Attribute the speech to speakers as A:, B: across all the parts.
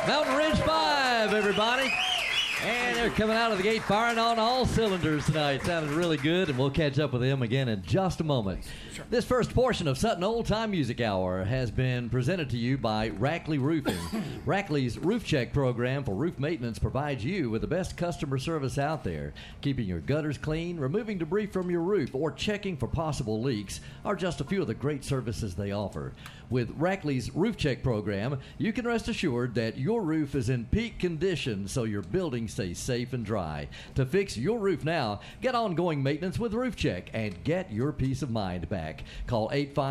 A: Mountain Ridge 5, everybody. And they're coming out of the gate firing on all cylinders tonight. Sounded really good, and we'll catch up with them again in just a moment. This first portion of Sutton Old Time Music Hour has been presented to you by Rackley Roofing. Rackley's Roof Check program for roof maintenance provides you with the best customer service out there. Keeping your gutters clean, removing debris from your roof, or checking for possible leaks are just a few of the great services they offer. With Rackley's Roof Check program, you can rest assured that your roof is in peak condition so your building stays safe and dry. To fix your roof now, get ongoing maintenance with Roof Check and get your peace of mind back. Call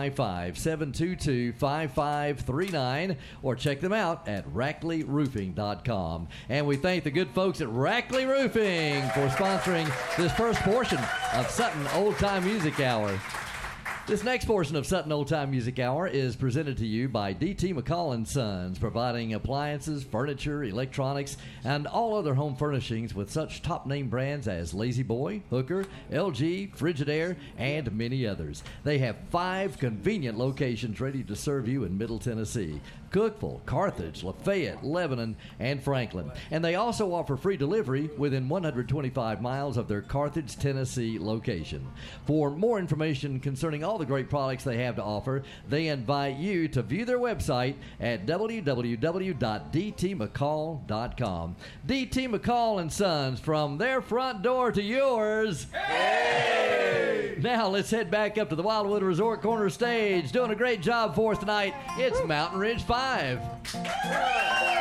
A: 855-722-5539 or check them out at RackleyRoofing.com. And we thank the good folks at Rackley Roofing for sponsoring this first portion of Sutton Old Time Music Hour. This next portion of Sutton Old Time Music Hour is presented to you by D.T. McCall & Sons, providing appliances, furniture, electronics, and all other home furnishings with such top-name brands as La-Z-Boy, Hooker, LG, Frigidaire, and many others. They have 5 convenient locations ready to serve you in Middle Tennessee: Cookeville, Carthage, Lafayette, Lebanon, and Franklin. And they also offer free delivery within 125 miles of their Carthage, Tennessee location. For more information concerning all the great products they have to offer, they invite you to view their website at www.dtmccall.com. D.T. McCall & Sons, from their front door to yours. Hey! Now let's head back up to the Wildwood Resort Corner stage. Doing a great job for us tonight, it's Mountain Ridge 5.